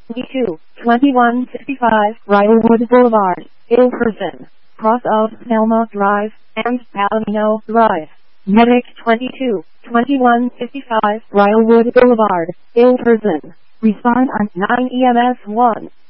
2155 Rilewood Boulevard, Ilperson, cross of Selma Drive, and Palomino Drive. Medic 2155 Rilewood Boulevard, Ilperson. Respond on 9 EMS 1.